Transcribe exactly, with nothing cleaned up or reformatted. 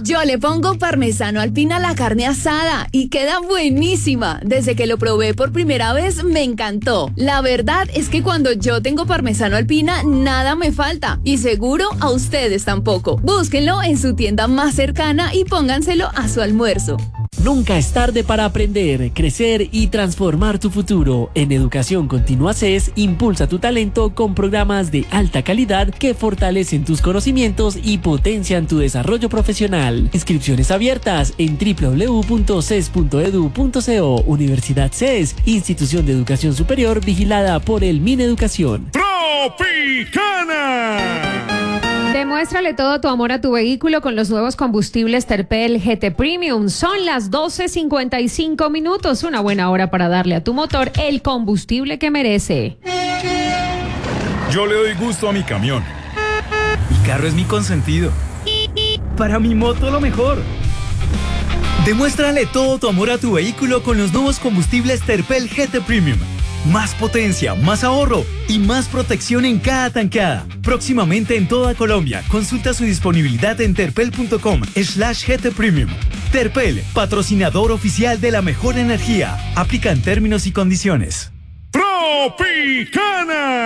Yo le pongo parmesano alpina a la carne asada y queda buenísima. Desde que lo probé por primera vez me encantó. La verdad es que cuando yo tengo parmesano alpina nada me falta y seguro a ustedes tampoco. Búsquenlo en su tienda más cercana y pónganselo a su almuerzo. Nunca es tarde para aprender, crecer y transformar tu futuro. En Educación Continua C E S, impulsa tu talento con programas de alta calidad que fortalecen tus conocimientos y potencian tu desarrollo profesional. Inscripciones abiertas en doble u doble u doble u punto ces punto edu punto co. Universidad C E S, institución de educación superior vigilada por el Mineducación. ¡Tropicana! Demuéstrale todo tu amor a tu vehículo con los nuevos combustibles Terpel G T Premium. Son las doce cincuenta y cinco minutos, una buena hora para darle a tu motor el combustible que merece. Yo le doy gusto a mi camión. Mi carro es mi consentido. Para mi moto lo mejor. Demuéstrale todo tu amor a tu vehículo con los nuevos combustibles Terpel G T Premium. Más potencia, más ahorro y más protección en cada tanqueada. Próximamente en toda Colombia. Consulta su disponibilidad en terpel punto com slash G T Premium. Terpel, patrocinador oficial de la mejor energía. Aplican términos y condiciones. ¡Tropicana!